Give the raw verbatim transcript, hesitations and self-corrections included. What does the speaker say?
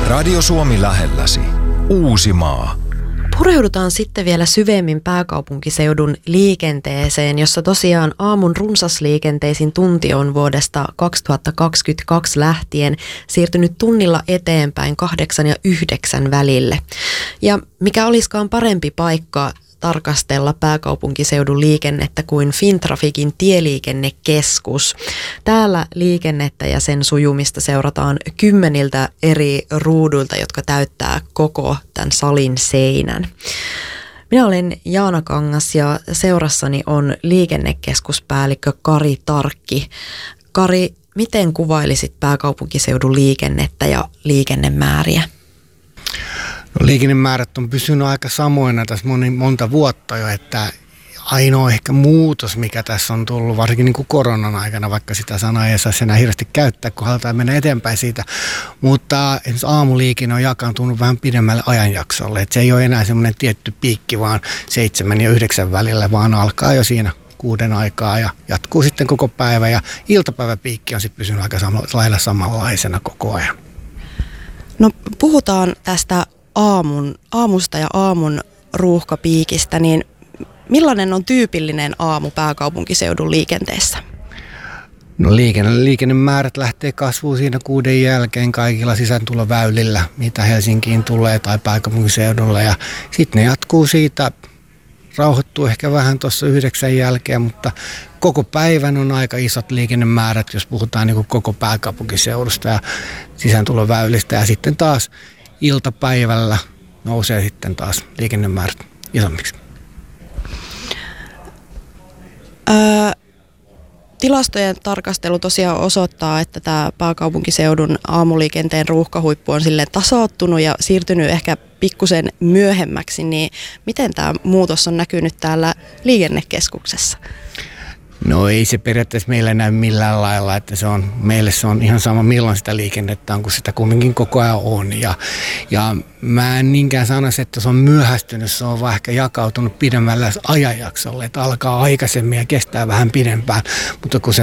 Radio Suomi lähelläsi. Uusimaa. Pureudutaan sitten vielä syvemmin pääkaupunkiseudun liikenteeseen, jossa tosiaan aamun runsasliikenteisin tunti on vuodesta kaksituhattakaksikymmentäkaksi lähtien siirtynyt tunnilla eteenpäin kahdeksan ja yhdeksän välille. Ja mikä olisikaan parempi paikka tarkastella pääkaupunkiseudun liikennettä kuin Fintraficin tieliikennekeskus. Täällä liikennettä ja sen sujumista seurataan kymmeniltä eri ruuduilta, jotka täyttää koko tämän salin seinän. Minä olen Jaana Kangas ja seurassani on liikennekeskuspäällikkö Kari Tarkki. Kari, miten kuvailisit pääkaupunkiseudun liikennettä ja liikennemääriä? No, liikennemäärät on pysynyt aika samoina tässä moni, monta vuotta jo, että ainoa ehkä muutos, mikä tässä on tullut, varsinkin niin kuin koronan aikana, vaikka sitä sanaa ei saisi enää hirveästi käyttää, kun halutaan mennä eteenpäin siitä, mutta esimerkiksi aamuliikenne on jakaantunut vähän pidemmälle ajanjaksolle, että se ei ole enää semmoinen tietty piikki, vaan seitsemän ja yhdeksän välillä, vaan alkaa jo siinä kuuden aikaa ja jatkuu sitten koko päivä, ja iltapäiväpiikki on sitten pysynyt aika samalla, lailla samanlaisena koko ajan. No puhutaan tästä aamun, aamusta ja aamun ruuhkapiikistä, niin millainen on tyypillinen aamu pääkaupunkiseudun liikenteessä? No liikenne, liikennemäärät lähtee kasvuun siinä kuuden jälkeen kaikilla sisääntuloväylillä, mitä Helsinkiin tulee tai pääkaupunkiseudulla, ja sitten ne jatkuu siitä, rauhoittuu ehkä vähän tuossa yhdeksän jälkeen, mutta koko päivän on aika isot liikennemäärät, jos puhutaan niin kuin koko pääkaupunkiseudusta ja sisääntuloväylistä, ja sitten taas iltapäivällä nousee sitten taas liikennemäärät isommiksi. Öö, tilastojen tarkastelu tosiaan osoittaa, että tämä pääkaupunkiseudun aamuliikenteen ruuhkahuippu on silleen tasaattunut ja siirtynyt ehkä pikkusen myöhemmäksi, niin miten tämä muutos on näkynyt täällä liikennekeskuksessa? No ei se periaatteessa meillä näy millään lailla, että se on, meille se on ihan sama milloin sitä liikennettä on, kun sitä kumminkin koko ajan on. Ja, ja mä en niinkään sanoisi, että se on myöhästynyt, se on vaan ehkä jakautunut pidemmällä ajanjaksolle, että alkaa aikaisemmin ja kestää vähän pidempään, mutta kun se